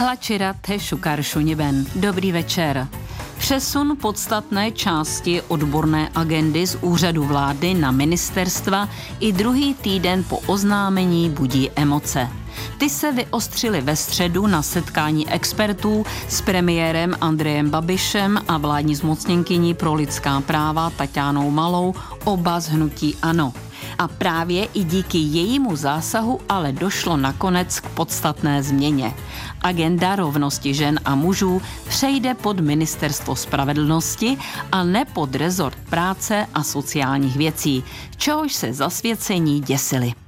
Hlačirate šukaršuniben. Dobrý večer. Přesun podstatné části odborné agendy z úřadu vlády na ministerstva i druhý týden po oznámení budí emoce. Ty se vyostřily ve středu na setkání expertů s premiérem Andrejem Babišem a vládní zmocněnkyní pro lidská práva Taťánou Malou, oba z hnutí ANO. A právě i díky jejímu zásahu ale došlo nakonec k podstatné změně. Agenda rovnosti žen a mužů přejde pod Ministerstvo spravedlnosti a ne pod rezort práce a sociálních věcí, čehož se zasvěcení děsili.